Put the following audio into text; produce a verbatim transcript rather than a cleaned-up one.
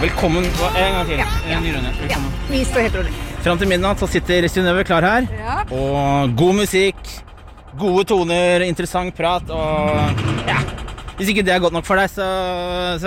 Velkommen, en gang til. Ja, ja. En ny runde. Velkommen. Ja, vi står helt rolig. Frem til midnatt så sitter Synnøve klar her. Ja. Og god musikk, gode toner, interessant prat og ja. Hvis ikke det er godt nok for deg, så, så